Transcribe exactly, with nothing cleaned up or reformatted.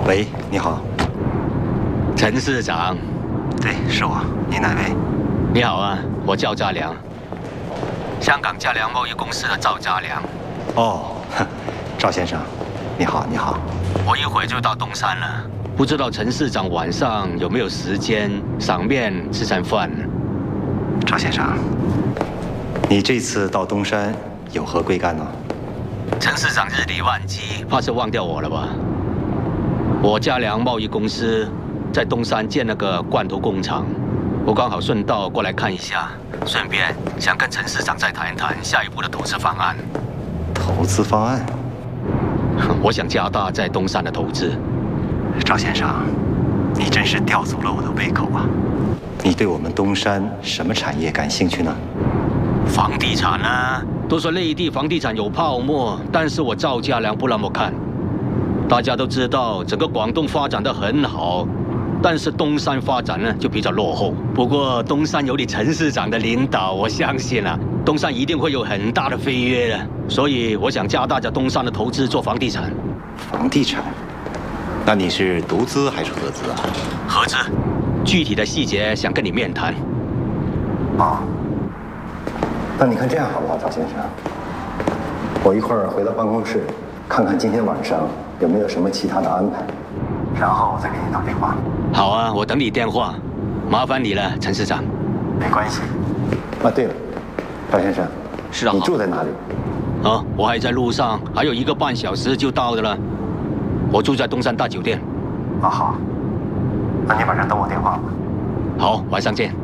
喂，你好， 陈市长。 对，是我。你哪位？ 你好啊，我叫家良，香港家良贸易公司的赵家良。 哦，赵先生，你好，你好。 我一会儿就到东山了，不知道陈市长晚上有没有时间赏面吃餐饭？ 赵先生，你这次到东山有何贵干呢？ 陈市长日理万机，怕是忘掉我了吧？我家良贸易公司在东山建了个罐头工厂，我刚好顺道过来看一下，顺便想跟陈市长再谈一谈下一步的投资方案。 投资方案？ 我想加大在东山的投资。 赵先生，你真是吊足了我的胃口啊！你对我们东山什么产业感兴趣呢？ 房地产啊，都说内地房地产有泡沫，但是我赵家良不那么看。大家都知道，整个广东发展得很好，但是东山发展呢就比较落后。不过东山有你陈市长的领导，我相信啊，东山一定会有很大的飞跃的。所以我想加大在东山的投资做房地产。 房地产？那你是独资还是合资啊？ 合资，具体的细节想跟你面谈。 哦，那你看这样好不好，赵先生？我一会儿回到办公室，看看今天晚上有没有什么其他的安排，然后我再给你打电话。 好啊，我等你电话，麻烦你了，陈市长。 没关系。啊，对了，赵先生， 是啊， 你住在哪里？ 啊，我还在路上，还有一个半小时就到的了。我住在东山大酒店。 啊，好，那你晚上等我电话吧。 好，晚上见。